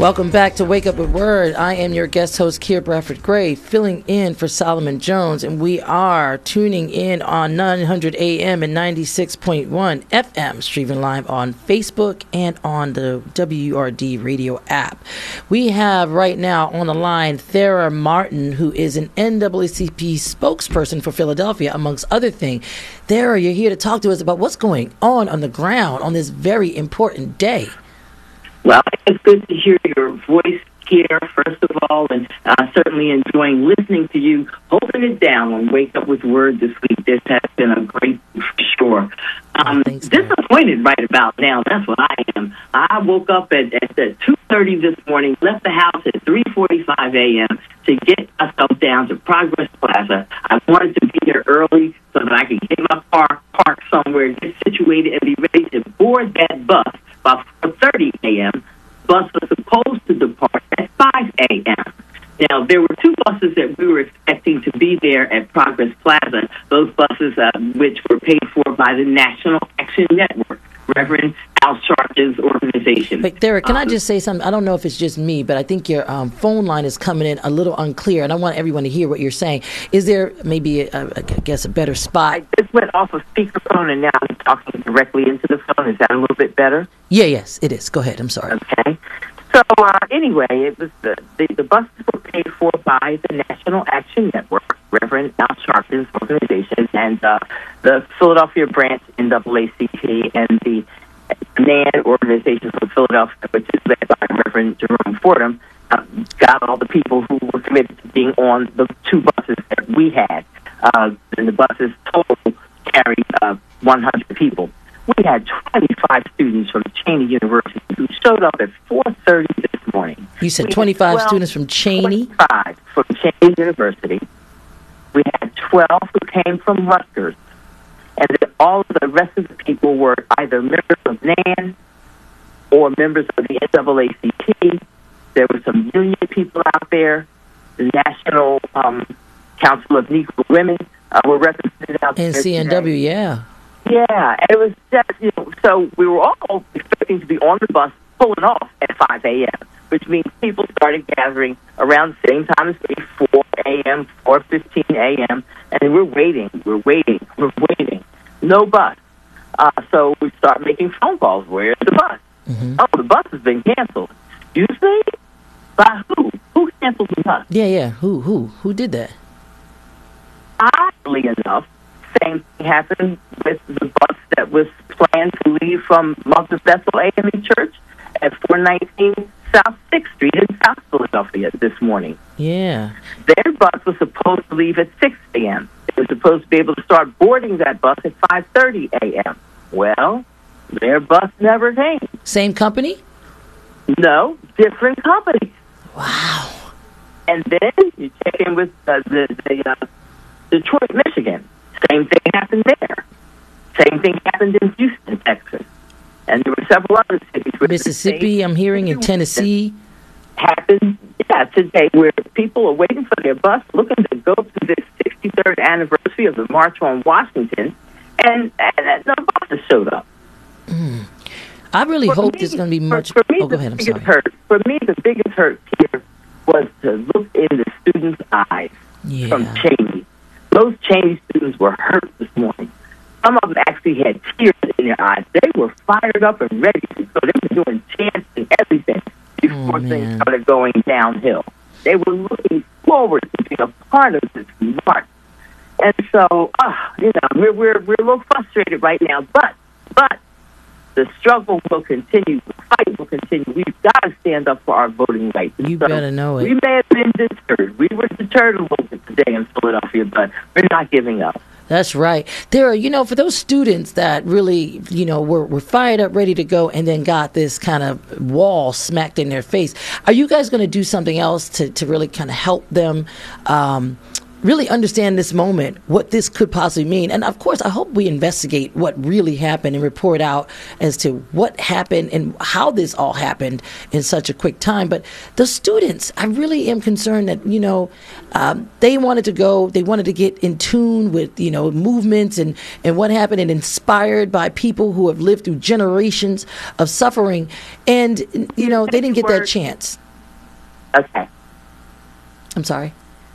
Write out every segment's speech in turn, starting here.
Welcome back to Wake Up with Word. I am your guest host, Kier Bradford Gray, filling in for Solomon Jones, and we are tuning in on 900 AM and 96.1 FM, streaming live on Facebook and on the WRD radio app. We have right now on the line Thera Martin, who is an NAACP spokesperson for Philadelphia, amongst other things. Thera, you're here to talk to us about what's going on the ground on this very important day. Well, it's good to hear your voice here, first of all, and certainly enjoying listening to you, holding it down on Wake Up with Word this week. This has been a great for sure. Disappointed right about now. That's what I am. I woke up at 2:30 this morning, left the house at 3:45 a.m. to get myself down to Progress Plaza. I wanted to be there early so that I could get my car parked somewhere, get situated, and be ready to board that bus by 4:30 a.m. Bus was supposed to depart at 5 a.m. Now, there were two buses that we were expecting to be there at Progress Plaza, those buses which were paid for by the National Action Network, Reverend Al Sharpton's organization. But Derek, can I just say something? I don't know if it's just me, but I think your phone line is coming in a little unclear, and I want everyone to hear what you're saying. Is there maybe, I guess, a better spot? I just went off of speakerphone, and now I'm talking directly into the phone. Is that a little bit better? Yes, it is. Go ahead. I'm sorry. Okay. So anyway, it was the buses were paid for by the National Action Network, Reverend Al Sharpton's organization, and the Philadelphia branch NAACP, and the NAN organization from Philadelphia, which is led by Reverend Jerome Fordham, got all the people who were committed to being on the two buses that we had. And the buses total carried 100 people. We had 25 students from Cheyney University who showed up at 4:30 this morning. You said 25 students from Cheyney? 25 from Cheyney University. We had 12 who came from Rutgers. And then all of the rest of the people were either members of NAN or members of the NAACP. There were some union people out there. The National Council of Negro Women were represented out there. NCNW, yeah. Yeah, it was just, so we were all expecting to be on the bus pulling off at 5 a.m., which means people started gathering around the same time as me, 4 a.m., 4:15 a.m., and we're waiting. No bus. So we start making phone calls. Where's the bus? Mm-hmm. Oh, the bus has been canceled. Excuse me? By who? Who canceled the bus? Yeah. Who did that? Oddly enough, same thing happened with the bus that was planned to leave from Mount Bethel AME Church at 419 South 6th Street in South Philadelphia this morning. Yeah. Their bus was supposed to leave at 6 a.m. They were supposed to be able to start boarding that bus at 5:30 a.m. Well, their bus never came. Same company? No, different companies. Wow. And then you check in with Detroit, Michigan. Same thing happened there. Same thing happened in Houston, Texas. And there were several other cities. Mississippi, I'm hearing, in Tennessee. Happened, today, where people are waiting for their bus, looking to go to this 63rd anniversary of the March on Washington, and no buses showed up. I really hope there's going to be much... For me, go ahead, I'm sorry. For me, the biggest hurt here was to look in the students' eyes from Cheyney. Those Cheyney students were hurt this morning. Some of them actually had tears in their eyes. They were fired up and ready to go. They were doing chants and everything before things started going downhill. They were looking forward to being a part of this march. And so, we're a little frustrated right now. But the struggle will continue. The fight will continue. We've got to stand up for our voting rights. You better know it. We may have been deterred. We were deterred a little bit today in Philadelphia, but we're not giving up. That's right. There are, for those students that really, were fired up, ready to go, and then got this kind of wall smacked in their face, are you guys going to do something else to really kind of help them, really understand this moment, what this could possibly mean. And of course, I hope we investigate what really happened and report out as to what happened and how this all happened in such a quick time. But the students, I really am concerned that, they wanted to get in tune with, movements and what happened, and inspired by people who have lived through generations of suffering. And, they didn't get that chance. Okay. I'm sorry.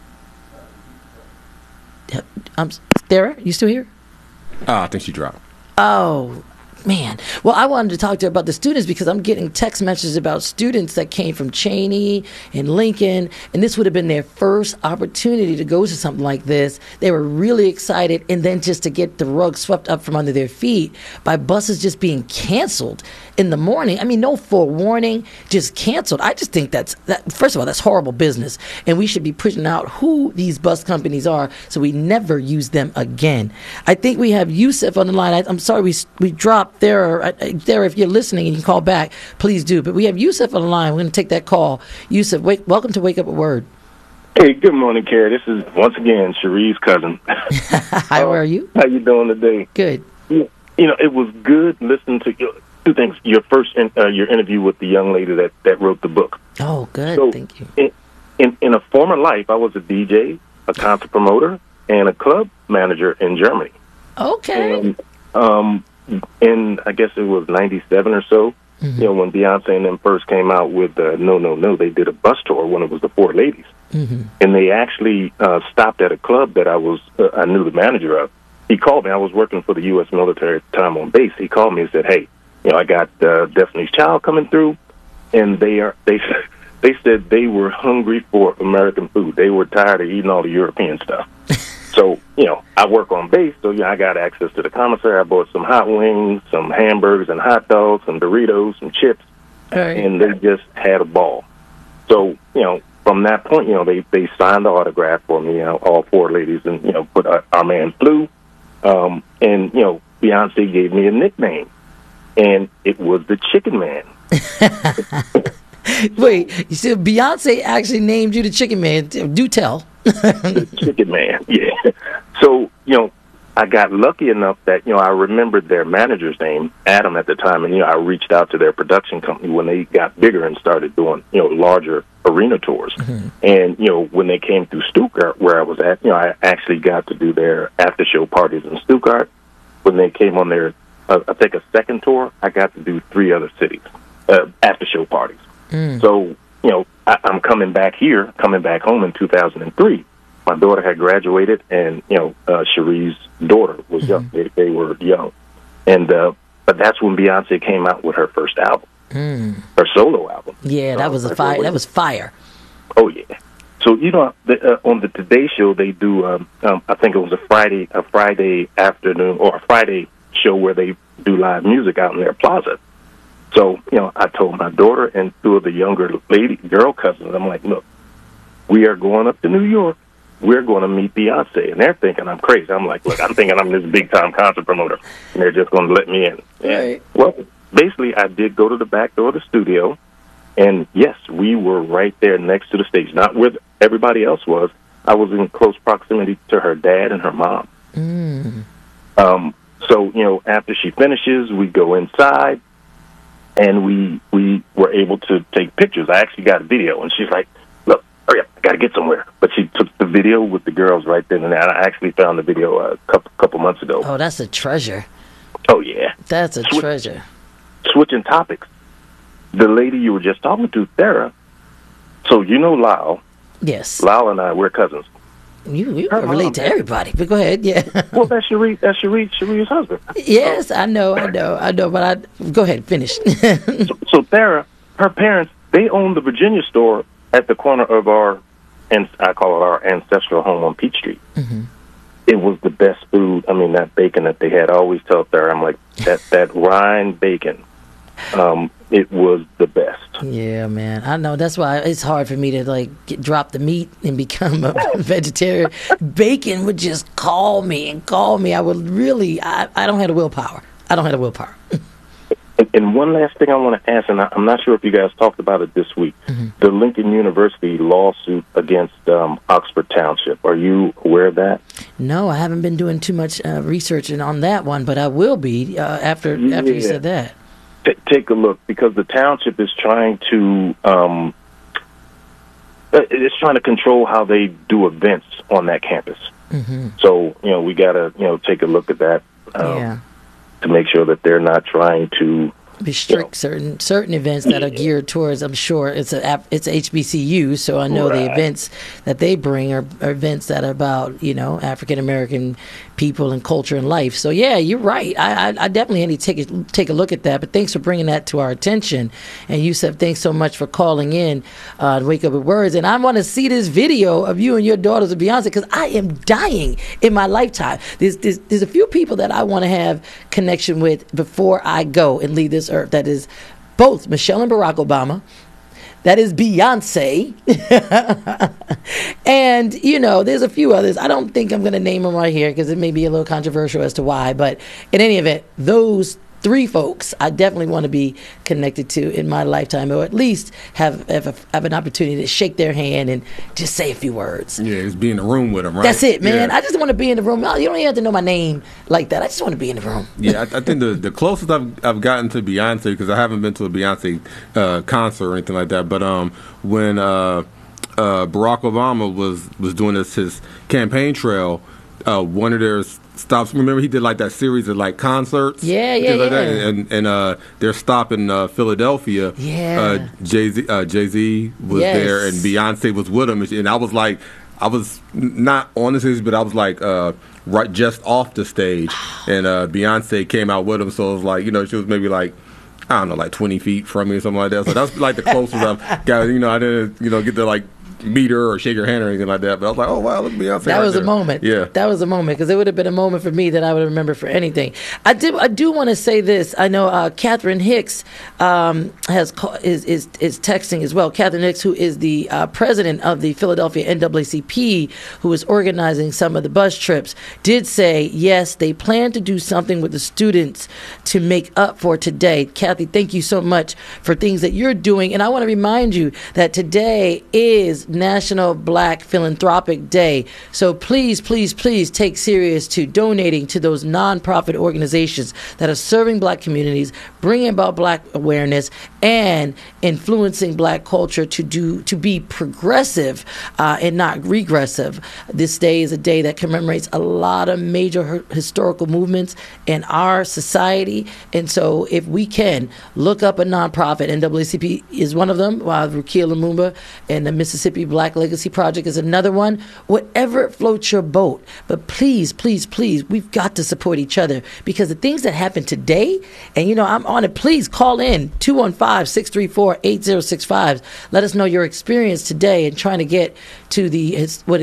Sarah, you still here? I think she dropped. Oh, man. Well, I wanted to talk to her about the students because I'm getting text messages about students that came from Cheney and Lincoln, and this would have been their first opportunity to go to something like this. They were really excited, and then just to get the rug swept up from under their feet by buses just being canceled in the morning. I mean, no forewarning, just canceled. I just think that first of all, that's horrible business, and we should be pushing out who these bus companies are so we never use them again. I think we have Yusuf on the line. I'm sorry we dropped there. There, if you're listening and you can call back, please do. But we have Yusuf on the line. We're going to take that call. Yusuf, welcome to Wake Up with Word. Hey, good morning, Carrie. This is, once again, Cherie's cousin. Hi, how are you? How you doing today? Good. It was good listening to two things. Your first your interview with the young lady that wrote the book. Oh, good. So, thank you. In a former life, I was a DJ, a concert promoter, and a club manager in Germany. Okay. And I guess it was 97 or so, when Beyonce and them first came out with No, No, No, they did a bus tour when it was the Four Ladies. Mm-hmm. And they actually stopped at a club that I knew the manager of. He called me. I was working for the U.S. military at the time on base. He called me and said, hey, I got Destiny's Child coming through, and they said they were hungry for American food. They were tired of eating all the European stuff. So, I work on base, so I got access to the commissary. I bought some hot wings, some hamburgers and hot dogs, some Doritos, some chips, and they just had a ball. So, from that point, they signed the autograph for me, all four ladies, and, put our man Flew, and, Beyonce gave me a nickname, and it was the Chicken Man. Wait, you said Beyonce actually named you the Chicken Man. Do tell. The Chicken Man, yeah. So, I got lucky enough that, I remembered their manager's name, Adam, at the time, and, I reached out to their production company when they got bigger and started doing, larger arena tours. Mm-hmm. And, when they came through Stuttgart, where I was at, I actually got to do their after-show parties in Stuttgart. When they came on their, I think, a second tour, I got to do 3 other cities, after-show parties. Mm. So, I'm coming back home in 2003. My daughter had graduated, and, Cherie's daughter was young. They were young. And, but that's when Beyonce came out with her first album, her solo album. Yeah, that was fire. That was fire. Oh, yeah. So, on the Today Show, they do, I think it was a Friday afternoon or a Friday show where they do live music out in their plaza. So, I told my daughter and 2 of the younger girl cousins, I'm like, look, we are going up to New York. We're going to meet Beyonce. And they're thinking I'm crazy. I'm like, look, I'm thinking I'm this big-time concert promoter, and they're just going to let me in. Right. Well, basically, I did go to the back door of the studio, and, yes, we were right there next to the stage, not where everybody else was. I was in close proximity to her dad and her mom. Mm. So, after she finishes, we go inside. And we were able to take pictures. I actually got a video, and she's like, look, hurry up, I got to get somewhere. But she took the video with the girls right then and there. I actually found the video a couple months ago. Oh, that's a treasure. Oh, yeah. That's a treasure. Switching topics. The lady you were just talking to, Sarah, so Lyle. Yes. Lyle and I, we're cousins. You relate to everybody, but go ahead, yeah. Well, that's Cherie's husband. Yes, I know, but go ahead, finish. so Sarah, her parents, they own the Virginia store at the corner of and I call it our ancestral home on Peach Street. Mm-hmm. It was the best food. I mean, that bacon that they had, I always tell Sarah, I'm like, that rind bacon, it was the best. Yeah, man. I know. That's why it's hard for me to drop the meat and become a vegetarian. Bacon would just call me. I would really. I don't have the willpower. And one last thing I want to ask, and I'm not sure if you guys talked about it this week, the Lincoln University lawsuit against Oxford Township. Are you aware of that? No, I haven't been doing too much research on that one, but I will be after you said that. Take a look, because the township is trying to control how they do events on that campus. So, we got to, take a look at that to make sure that they're not trying to restrict certain events that are geared towards. I'm sure it's HBCU, so I know the events that they bring are events that are about African American people and culture and life. So yeah, you're right. I definitely need to take a look at that. But thanks for bringing that to our attention. And Yusef, thanks so much for calling in to Wake Up with Words. And I want to see this video of you and your daughters of Beyonce, because I am dying in my lifetime. There's a few people that I want to have connection with before I go and leave this earth. That is both Michelle and Barack Obama. That is Beyonce. And, there's a few others. I don't think I'm going to name them right here because it may be a little controversial as to why. But in any event, those three folks I definitely want to be connected to in my lifetime, or at least have an opportunity to shake their hand and just say a few words. Yeah, just be in the room with them, right? That's it, man. Yeah. I just want to be in the room. You don't even have to know my name like that. I just want to be in the room. Yeah, I think the closest I've gotten to Beyonce, because I haven't been to a Beyonce concert or anything like that, but when Barack Obama was doing his campaign trail, one of their stops. Remember, he did like that series of like concerts. Yeah. And their stop in Philadelphia. Yeah. Jay-Z was there, and Beyonce was with him. And I was not on the stage, but I was like right just off the stage, and Beyonce came out with him. So it was like, she was maybe like, I don't know, like 20 feet from me or something like that. So that's like the closest I've got. I didn't get to like meet her or shake her hand or anything like that, but I was like, oh wow, look at Beyonce. That was there. A moment. Yeah, that was a moment, because it would have been a moment for me that I would remember for anything. I do want to say this. I know Catherine Hicks is texting as well. Catherine Hicks, who is the president of the Philadelphia NAACP, who is organizing some of the bus trips, did say yes, they plan to do something with the students to make up for today. Kathy, thank you so much for things that you're doing, and I want to remind you that today is National Black Philanthropic Day. So please take serious to donating to those nonprofit organizations that are serving black communities, bringing about black awareness, and influencing black culture to be progressive and not regressive. This day is a day that commemorates a lot of major historical movements in our society. And so if we can look up a nonprofit, NAACP is one of them, while Rukia Lumumba and the Mississippi Black Legacy Project is another one. Whatever floats your boat. But please, we've got to support each other, because the things that happen today, and I'm on it, please call in 215-634-8065. Let us know your experience today in trying to get to the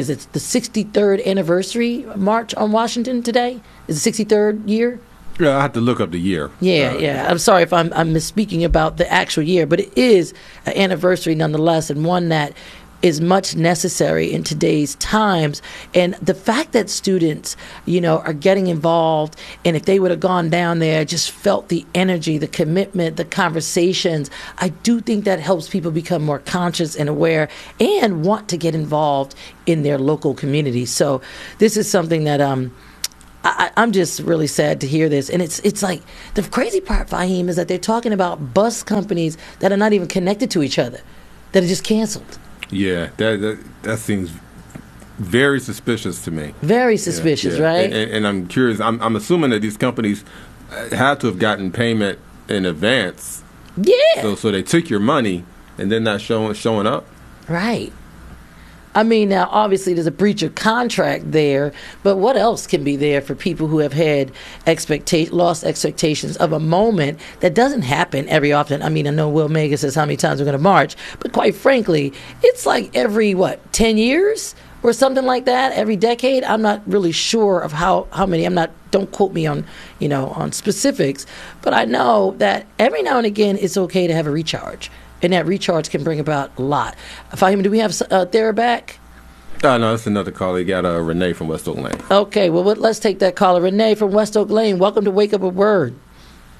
63rd anniversary march on Washington today? Is the 63rd year? Yeah, I have to look up the year. Yeah. I'm sorry if I'm misspeaking about the actual year, but it is an anniversary nonetheless, and one that is much necessary in today's times. And the fact that students, are getting involved, and if they would have gone down there, just felt the energy, the commitment, the conversations, I do think that helps people become more conscious and aware and want to get involved in their local communities. So this is something that I'm just really sad to hear this. And it's like, the crazy part, Fahim, is that they're talking about bus companies that are not even connected to each other, that are just canceled. Yeah, that seems very suspicious to me. Very suspicious, right? And I'm curious. I'm assuming that these companies had to have gotten payment in advance. Yeah. So they took your money and then not showing up. Right. I mean, now, obviously, there's a breach of contract there, but what else can be there for people who have had lost expectations of a moment that doesn't happen every often? I mean, I know Will Mega says how many times we're going to march, but quite frankly, it's like every, 10 years or something like that, every decade? I'm not really sure of how many. Don't quote me on, on specifics, but I know that every now and again, it's okay to have a recharge. And that recharge can bring about a lot. Fahim, do we have Thera back? No, that's another caller. You got Renee from West Oak Lane. Okay, well, let's take that caller. Renee from West Oak Lane, welcome to Wake Up a Word.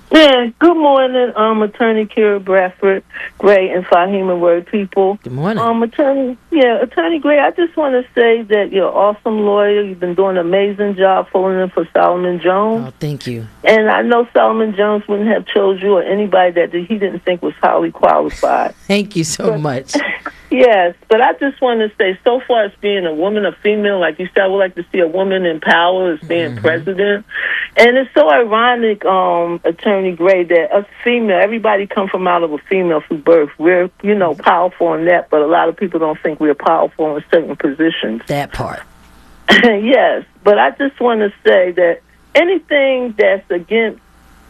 Yeah, good morning, Attorney Kira Bradford Gray and Fahima Word people. Good morning. Attorney Gray, I just want to say that you're an awesome lawyer. You've been doing an amazing job filling in for Solomon Jones. Oh, thank you. And I know Solomon Jones wouldn't have chose you or anybody that he didn't think was highly qualified. Thank you so much. Yes, but I just want to say, so far as being a woman, a female, like you said, I would like to see a woman in power as being president. And it's so ironic, Attorney Gray, that us female, everybody come from out of a female through birth. We're, powerful in that, but a lot of people don't think we're powerful in certain positions. That part. Yes, but I just want to say that anything that's against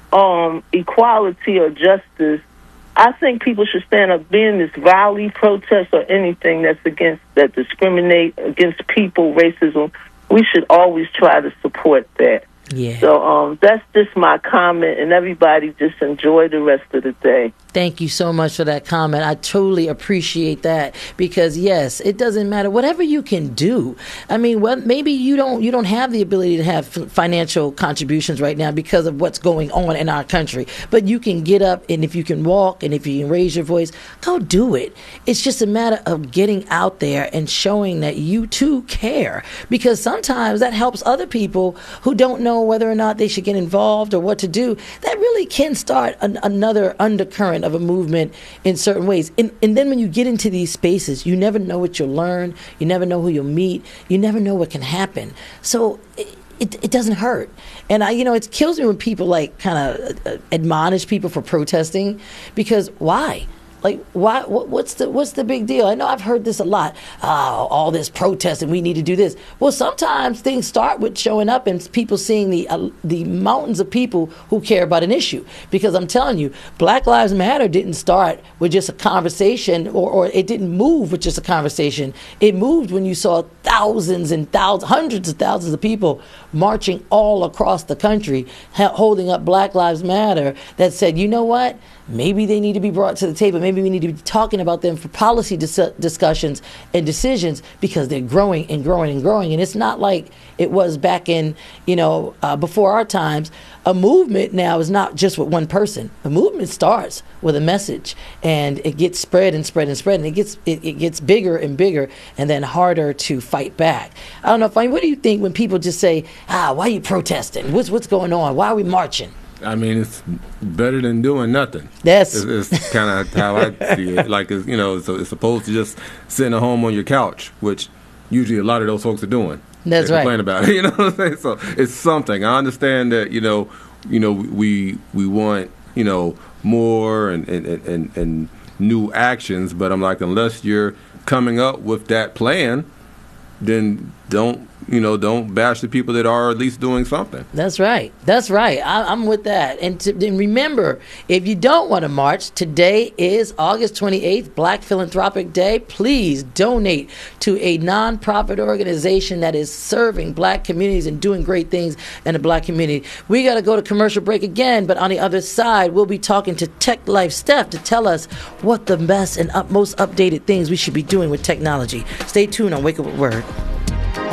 equality or justice, I think people should stand up, being this rally, protest, or anything that discriminate against people, racism. We should always try to support that. Yeah. So that's just my comment, and everybody just enjoy the rest of the day. Thank you so much for that comment. I totally appreciate that because yes, it doesn't matter whatever you can do. I mean, maybe you don't have the ability to have financial contributions right now because of what's going on in our country. But you can get up, and if you can walk, and if you can raise your voice, go do it. It's just a matter of getting out there and showing that you too care, because sometimes that helps other people who don't know whether or not they should get involved or what to do. That really can start another undercurrent of a movement in certain ways. And then when you get into these spaces, you never know what you'll learn. You never know who you'll meet. You never know what can happen. So it doesn't hurt. And it kills me when people kind of admonish people for protesting, because why? Like, why? What's the big deal? I know I've heard this a lot. All this protest, and we need to do this. Well, sometimes things start with showing up and people seeing the mountains of people who care about an issue. Because I'm telling you, Black Lives Matter didn't start with just a conversation, or it didn't move with just a conversation. It moved when you saw thousands and thousands, hundreds of thousands of people marching all across the country, holding up Black Lives Matter, that said, you know what? Maybe they need to be brought to the table. Maybe we need to be talking about them for policy discussions and decisions, because they're growing and growing and growing. And it's not like it was back in, before our times. A movement now is not just with one person. A movement starts with a message, and it gets spread and spread and spread, and it gets bigger and bigger, and then harder to fight back. I don't know, what do you think when people just say, why are you protesting? What's going on? Why are we marching? I mean, it's better than doing nothing. Yes. It's kind of how I see it. Like, it's opposed to just sitting at home on your couch, which usually a lot of those folks are doing. That's they right. Complain about it. You know what I'm saying? So it's something. I understand that, we want, more and new actions, but I'm like, unless you're coming up with that plan, then don't bash the people that are at least doing something. That's right. I'm with that. And remember, if you don't want to march, today is August 28th, Black Philanthropic Day. Please donate to a nonprofit organization that is serving Black communities and doing great things in the Black community. We got to go to commercial break again, but on the other side, we'll be talking to Tech Life Steph to tell us what the best and most updated things we should be doing with technology. Stay tuned on Wake Up with Word.